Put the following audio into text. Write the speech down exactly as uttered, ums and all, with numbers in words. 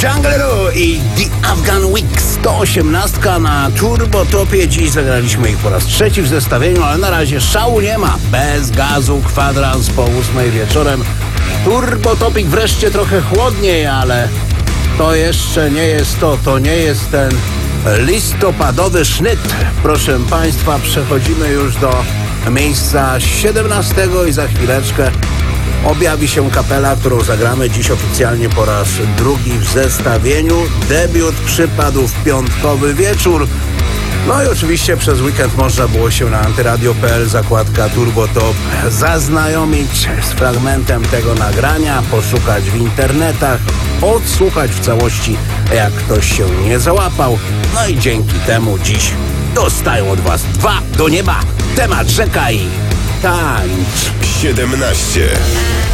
Jungle Roo i The Afghan Week sto osiemnaście na Turbo Topie. Dziś zagraliśmy ich po raz trzeci w zestawieniu, ale na razie szału nie ma. Bez gazu, kwadrans po ósmej wieczorem. Turbo Topik wreszcie trochę chłodniej, ale to jeszcze nie jest to, to nie jest ten listopadowy sznyt. Proszę Państwa, przechodzimy już do miejsca siedemnastego i za chwileczkę objawi się kapela, którą zagramy dziś oficjalnie po raz drugi w zestawieniu. Debiut przypadł w piątkowy wieczór. No i oczywiście przez weekend można było się na antyradio kropka p l zakładka Turbo Top zaznajomić z fragmentem tego nagrania, poszukać w internetach, odsłuchać w całości, jak ktoś się nie załapał. No i dzięki temu dziś dostają od Was dwa do nieba. Temat rzeka i tańcz. siedemnaście.